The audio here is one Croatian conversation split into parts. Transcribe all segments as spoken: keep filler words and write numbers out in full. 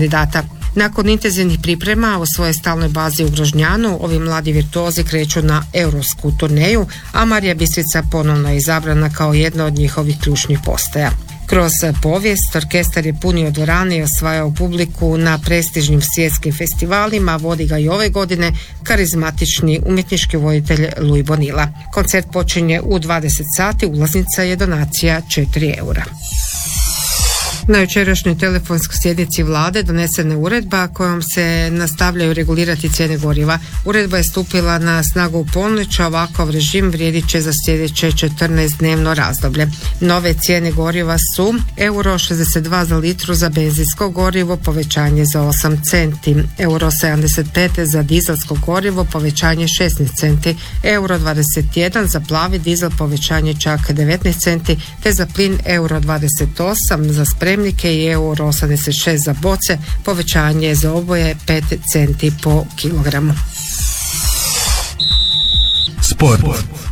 kandidata. Nakon intenzivnih priprema u svojoj stalnoj bazi u Grožnjanu, ovi mladi virtuozi kreću na europsku turneju, a Marija Bistrica ponovno je izabrana kao jedna od njihovih ključnih postaja. Kroz povijest orkestar je punio dvorane i osvajao publiku na prestižnim svjetskim festivalima, vodi ga i ove godine karizmatični umjetnički voditelj Louis Bonilla. Koncert počinje u dvadeset sati, ulaznica je donacija četiri eura. Na jučerašnjoj telefonskoj sjednici vlade donesena je uredba kojom se nastavljaju regulirati cijene goriva. Uredba je stupila na snagu u ponoć, a ovakav režim vrijedit će za sljedeće četrnaest dnevno razdoblje. Nove cijene goriva su euro šezdeset dva za litru za benzinsko gorivo, povećanje za osam centi, euro sedamdeset pet za dizelsko gorivo, povećanje šesnaest centi, euro dvadeset jedan za plavi dizel, povećanje čak devetnaest centi, te za plin euro dvadeset osam za spremnike i euro osamdeset šest za boce, povećanje za oboje pet centi po kilogramu. Sport.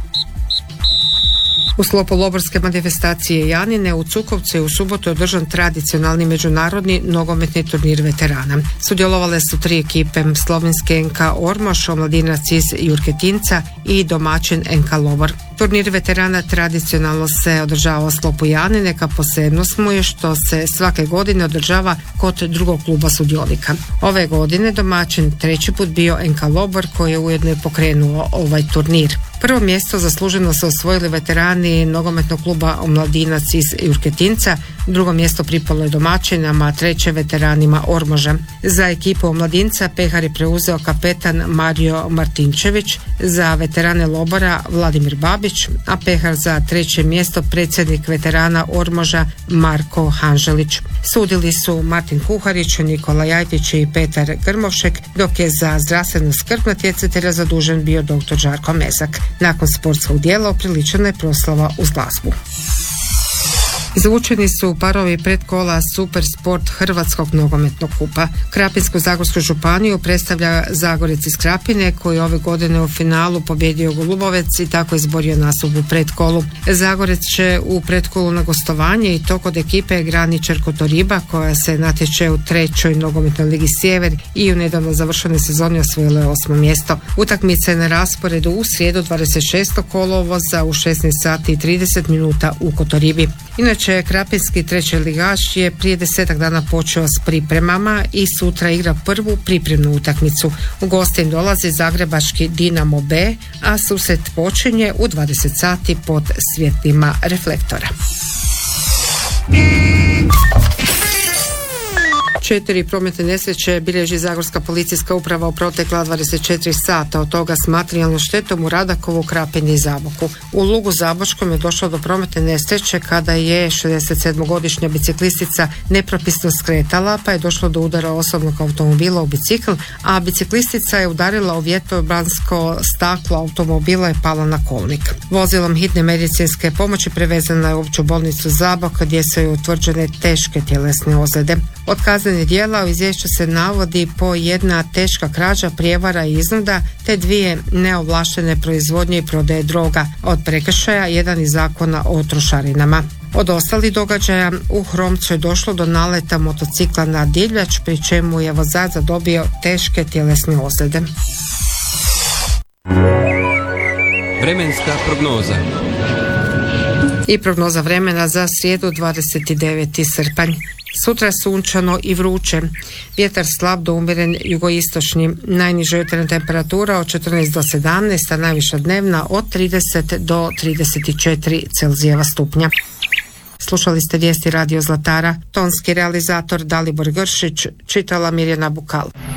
U sklopu loborske manifestacije Janine u Cukovcu je u subotu održan tradicionalni međunarodni nogometni turnir veterana. Sudjelovale su tri ekipe, slovenske en ka Ormoš, omladinac iz Jurketinca i domaćin en ka Lobor. Turnir veterana tradicionalno se održava u sklopu Janine, ka posebnost mu je što se svake godine održava kod drugog kluba sudionika. Ove godine domaćin treći put bio en ka Lobor, koji je ujedno pokrenuo ovaj turnir. Prvo mjesto zasluženo su osvojili veterani nogometnog kluba Omladinac iz Jurketinca, drugo mjesto pripalo je domaćinama, a treće veteranima Ormoža. Za ekipu Omladinca pehar je preuzeo kapetan Mario Martinčević, za veterane Lobora Vladimir Babić, a pehar za treće mjesto predsjednik veterana Ormoža Marko Hanželić. Sudili su Martin Kuharić, Nikola Jajtić i Petar Grmovšek, dok je za zdravstvenu skrb natjecatelja zadužen bio doktor Žarko Mezak. Nakon sportskog dijela upriličena je proslava uz glazbu. Izvučeni su parovi predkola Super Sport Hrvatskog nogometnog kupa. Krapinsko-zagorsku županiju predstavlja Zagorec iz Krapine, koji ove godine u finalu pobjedio Golubovec i tako izborio nastup u predkolu. Zagorec će u predkolu na gostovanje i to kod ekipe Graničar Kotoriba, koja se natječe u trećoj nogometnoj ligi Sjever i u nedavno završenoj sezoni osvojila je osmo mjesto. Utakmica je na rasporedu u srijedu dvadeset šestog kolovoza u šesnaest sati i trideset minuta u Kotoribi. Inače, krapinski treći ligaš je prije desetak dana počeo s pripremama i sutra igra prvu pripremnu utakmicu. U goste im dolazi zagrebački Dinamo B, a susret počinje u dvadeset sati pod svjetlima reflektora. Četiri prometne nesreće bilježi Zagorska policijska uprava u protekla dvadeset četiri sata, od toga s materijalnom štetom u Radakovu, Krapini i Zaboku. U Lugu Zabočkom je došlo do prometne nesreće kada je šezdesetsedmogodišnja biciklistica nepropisno skretala, pa je došlo do udara osobnog automobila u bicikl, a biciklistica je udarila u vjetrobransko staklo automobila i pala na kolnik. Vozilom hitne medicinske pomoći prevezana je u opću bolnicu Zabok, gdje su joj utvrđene teške tjelesne ozljede. Od kaznenih djela u izvješću se navodi po jedna teška krađa, prijevara i iznuda, te dvije neovlaštene proizvodnje i prodaje droga. Od prekršaja jedan iz zakona o trošarinama. Od ostalih događaja u Hromcu je došlo do naleta motocikla na divljač, pri čemu je vozač zadobio teške tjelesne ozljede. Vremenska prognoza. I prognoza vremena za srijedu dvadeset deveti srpanj. Sutra sunčano i vruće. Vjetar slab do umjeren jugoistočni. Najniža jutarnja temperatura od četrnaest do sedamnaest, a najviša dnevna od trideset do trideset četiri Celzijeva stupnja. Slušali ste vijesti Radio Zlatara. Tonski realizator Dalibor Gršić, čitala Mirjana Bukal.